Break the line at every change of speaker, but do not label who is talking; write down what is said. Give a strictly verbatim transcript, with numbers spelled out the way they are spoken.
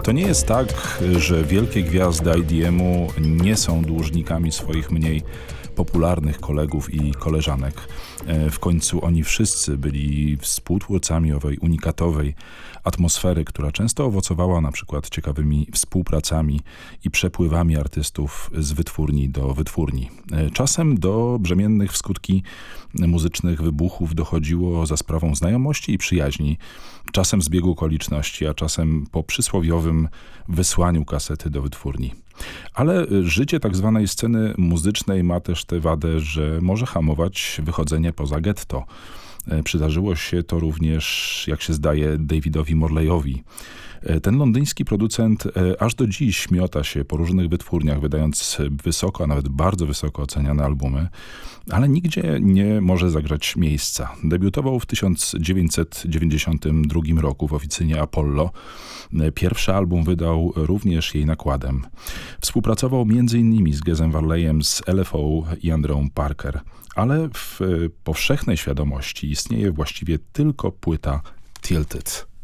To nie jest tak, że wielkie gwiazdy I D M-u nie są dłużnikami swoich mniej popularnych kolegów i koleżanek. W końcu oni wszyscy byli współtwórcami owej unikatowej atmosfery, która często owocowała na przykład ciekawymi współpracami i przepływami artystów z wytwórni do wytwórni. Czasem do brzemiennych w skutki muzycznych wybuchów dochodziło za sprawą znajomości i przyjaźni, czasem zbiegu okoliczności, a czasem po przysłowiowym wysłaniu kasety do wytwórni. Ale życie tak zwanej sceny muzycznej ma też tę wadę, że może hamować wychodzenie poza getto. Przydarzyło się to również, jak się zdaje, Davidowi Morleyowi. Ten londyński producent aż do dziś miota się po różnych wytwórniach, wydając wysoko, a nawet bardzo wysoko oceniane albumy, ale nigdzie nie może zagrać miejsca. Debiutował w tysiąc dziewięćset dziewięćdziesiątym drugim roku w oficynie Apollo. Pierwszy album wydał również jej nakładem. Współpracował między innymi z Gezem Varleyem, z L F O i Andrew Parker. Ale w powszechnej świadomości istnieje właściwie tylko płyta Tilted.